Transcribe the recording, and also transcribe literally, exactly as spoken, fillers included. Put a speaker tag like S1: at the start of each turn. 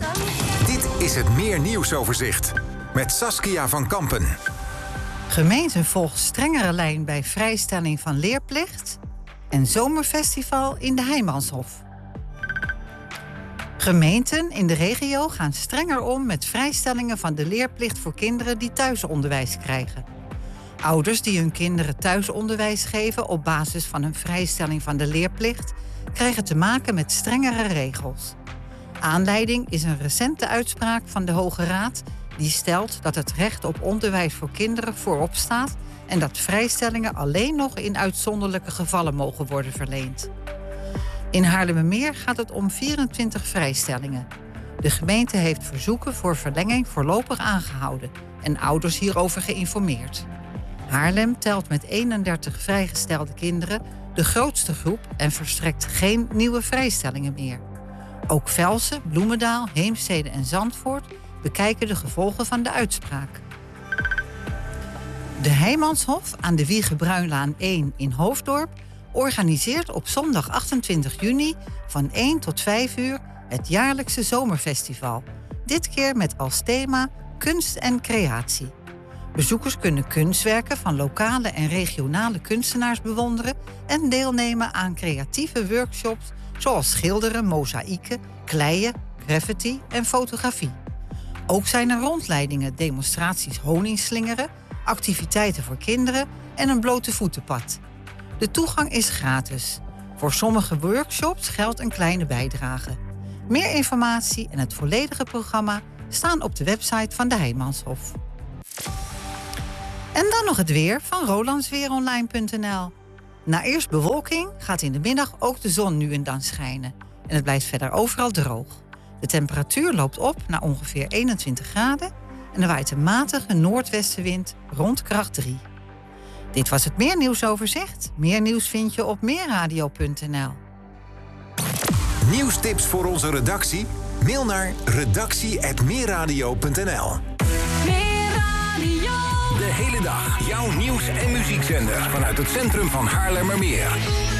S1: Dit is het Meer Nieuwsoverzicht met Saskia van Kampen.
S2: Gemeenten volgt strengere lijn bij vrijstelling van leerplicht. En zomerfestival in de Heimanshof. Gemeenten in de regio gaan strenger om met vrijstellingen van de leerplicht voor kinderen die thuisonderwijs krijgen. Ouders die hun kinderen thuisonderwijs geven op basis van een vrijstelling van de leerplicht krijgen te maken met strengere regels. Aanleiding is een recente uitspraak van de Hoge Raad die stelt dat het recht op onderwijs voor kinderen voorop staat en dat vrijstellingen alleen nog in uitzonderlijke gevallen mogen worden verleend. In Haarlemmermeer gaat het om vierentwintig vrijstellingen. De gemeente heeft verzoeken voor verlenging voorlopig aangehouden en ouders hierover geïnformeerd. Haarlem telt met eenendertig vrijgestelde kinderen de grootste groep en verstrekt geen nieuwe vrijstellingen meer. Ook Velsen, Bloemendaal, Heemstede en Zandvoort bekijken de gevolgen van de uitspraak. De Heimanshof aan de Wiege-Bruinlaan één in Hoofddorp organiseert op zondag achtentwintig juni van één tot vijf uur het jaarlijkse zomerfestival. Dit keer met als thema kunst en creatie. Bezoekers kunnen kunstwerken van lokale en regionale kunstenaars bewonderen en deelnemen aan creatieve workshops zoals schilderen, mozaïeken, kleien, graffiti en fotografie. Ook zijn er rondleidingen, demonstraties honingslingeren, activiteiten voor kinderen en een blote voetenpad. De toegang is gratis. Voor sommige workshops geldt een kleine bijdrage. Meer informatie en het volledige programma staan op de website van de Heimanshof. En dan nog het weer van rolandsweeronline punt n l. Na eerst bewolking gaat in de middag ook de zon nu en dan schijnen. En het blijft verder overal droog. De temperatuur loopt op naar ongeveer eenentwintig graden... en er waait een matige noordwestenwind rond kracht drie. Dit was het Meer Nieuwsoverzicht. Meer nieuws vind je op meerradio punt n l.
S1: Nieuwstips voor onze redactie? Mail naar redactie apenstaartje meerradio punt n l. De hele dag jouw nieuws- en muziekzender vanuit het centrum van Haarlemmermeer.